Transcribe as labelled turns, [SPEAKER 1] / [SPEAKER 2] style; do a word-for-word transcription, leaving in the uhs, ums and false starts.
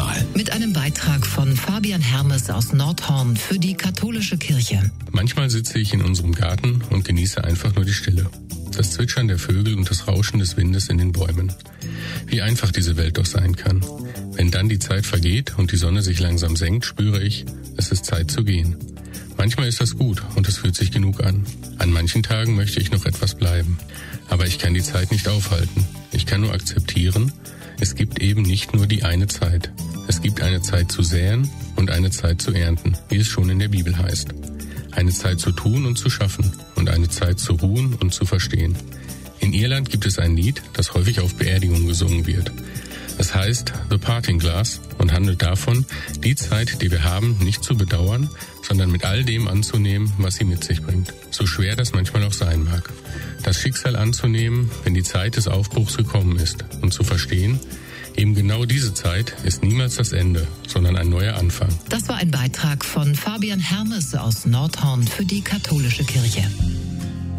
[SPEAKER 1] manchmal.
[SPEAKER 2] Mit einem Beitrag von Fabian Hermes aus Nordhorn für die katholische Kirche.
[SPEAKER 3] Manchmal sitze ich in unserem Garten und genieße einfach nur die Stille. Das Zwitschern der Vögel und das Rauschen des Windes in den Bäumen. Wie einfach diese Welt doch sein kann. Wenn dann die Zeit vergeht und die Sonne sich langsam senkt, spüre ich, es ist Zeit zu gehen. Manchmal ist das gut und es fühlt sich genug an. An manchen Tagen möchte ich noch etwas bleiben. Aber ich kann die Zeit nicht aufhalten. Ich kann nur akzeptieren, es gibt eben nicht nur die eine Zeit. Es gibt eine Zeit zu säen und eine Zeit zu ernten, wie es schon in der Bibel heißt. Eine Zeit zu tun und zu schaffen und eine Zeit zu ruhen und zu verstehen. In Irland gibt es ein Lied, das häufig auf Beerdigungen gesungen wird. Es heißt The Parting Glass und handelt davon, die Zeit, die wir haben, nicht zu bedauern, sondern mit all dem anzunehmen, was sie mit sich bringt. So schwer das manchmal auch sein mag. Das Schicksal anzunehmen, wenn die Zeit des Aufbruchs gekommen ist und zu verstehen, eben genau diese Zeit ist niemals das Ende, sondern ein neuer Anfang.
[SPEAKER 2] Das war ein Beitrag von Fabian Hermes aus Nordhorn für die katholische Kirche.